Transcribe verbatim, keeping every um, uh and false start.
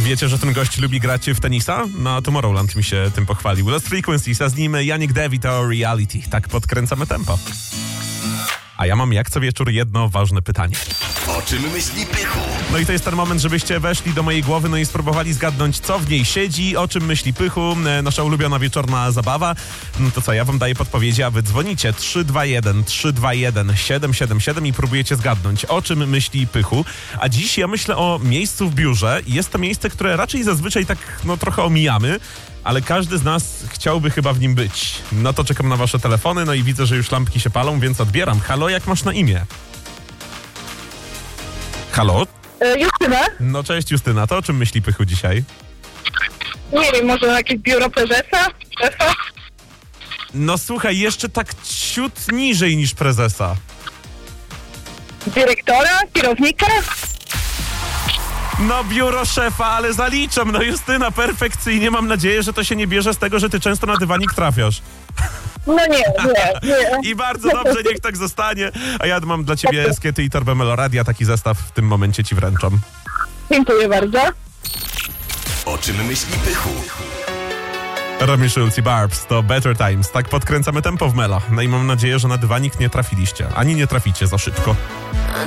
Wiecie, że ten gość lubi grać w tenisa? Na Tomorrowland mi się tym pochwalił. Lost Frequencies, a z nim Janik Devi to Reality. Tak podkręcamy tempo. A ja mam jak co wieczór jedno ważne pytanie. O czym myśli Pychu? No i to jest ten moment, żebyście weszli do mojej głowy, no i spróbowali zgadnąć, co w niej siedzi, o czym myśli Pychu, nasza ulubiona wieczorna zabawa. No to co, ja wam daję podpowiedzi, a wy dzwonicie trzy dwa jeden trzy dwa jeden siedem siedem siedem i próbujecie zgadnąć, o czym myśli Pychu. A dziś ja myślę o miejscu w biurze. Jest to miejsce, które raczej zazwyczaj tak no trochę omijamy, ale każdy z nas chciałby chyba w nim być. No to czekam na wasze telefony, no i widzę, że już lampki się palą, więc odbieram. Halo, jak masz na imię? Halo? E, Justyna? No cześć Justyna, to o czym myśli Pychu dzisiaj? Nie wiem, może jakieś biuro prezesa? Szefa? No słuchaj, jeszcze tak ciut niżej niż prezesa. Dyrektora? Kierownika? No biuro szefa, ale zaliczam, no Justyna, perfekcyjnie. Mam nadzieję, że to się nie bierze z tego, że ty często na dywanik trafiasz. No nie, nie, nie. I bardzo dobrze, niech tak zostanie. A ja mam dla ciebie skiety i torbę Meloradia, taki zestaw w tym momencie ci wręczam. Dziękuję bardzo. O czym myśli Pychu? Romy Schulz i Barbs to Better Times. Tak podkręcamy tempo w Melo. No i mam nadzieję, że na dywanik nie trafiliście. Ani nie traficie za szybko.